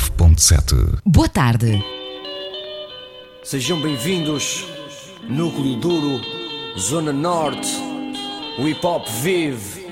89.7. Boa tarde. Sejam bem-vindos, Núcleo Duro, Zona Norte, o hip hop vive.